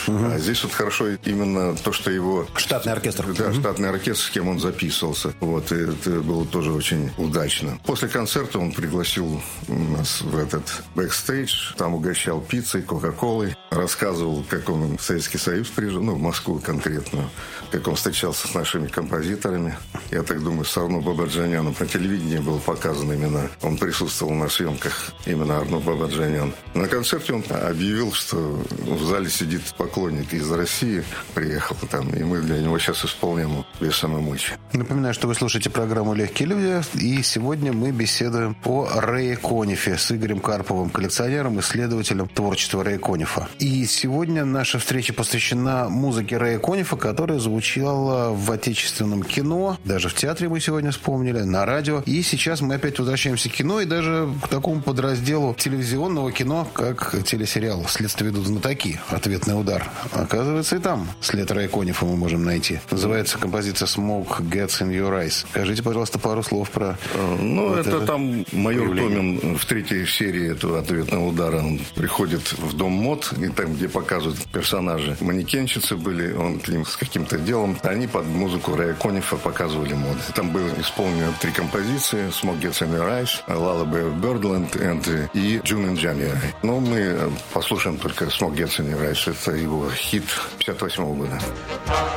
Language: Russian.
А здесь вот хорошо именно то, что его... Штатный оркестр. Да, штатный оркестр, с кем он записывался. Вот, и это было тоже очень удачно. После концерта он пригласил нас в этот бэкстейдж. Там угощал пиццей, кока-колой. Рассказывал, как он в Советский Союз приезжал, в Москву конкретно, как он встречался с нашими композиторами. Я так думаю, с Арно Бабаджаняном по телевидению было показано именно. Он присутствовал на съемках, именно Арно Бабаджанян. На концерте он объявил, что в зале сидит поклонник из России, приехал там, и мы для него сейчас исполним «Без самой мочи». Напоминаю, что вы слушаете программу «Легкие люди», и сегодня мы беседуем о Рэе Конифе с Игорем Карповым, коллекционером, исследователем творчества Рэя Конифа. И сегодня наша встреча посвящена музыке Рэя Конифа, которая звучала в отечественном кино, даже в театре мы сегодня вспомнили, на радио. И сейчас мы опять возвращаемся к кино и даже к такому подразделу телевизионного кино, как телесериал «Следствие ведут знатоки. Ответный удар». Оказывается, и там след Рэя Конифа мы можем найти. Называется композиция «Smoke Gets in Your Eyes». Скажите, пожалуйста, пару слов про... это там майор Томин в третьей серии этого «Ответного удара». Он приходит в дом мод, и там, где показывают персонажи, манекенщицы были, он к ним с каким-то делом. Они под музыку Рэя Конифа показывали моды. Там было исполнено 3 композиции: «Smoke Gets in Your Eyes», «Lullaby of Birdland» и «June in January». Но мы послушаем только «Smoke Gets in Your Eyes». Это его хит 58 года.